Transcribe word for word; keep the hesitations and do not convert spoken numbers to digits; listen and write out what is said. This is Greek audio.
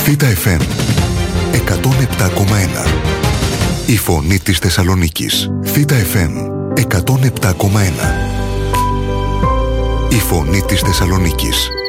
Θήτα εφ εμ εκατόν επτά κόμμα ένα. Η φωνή της Θεσσαλονίκης. Θήτα εφ εμ εκατόν επτά κόμμα ένα. Η φωνή της Θεσσαλονίκης.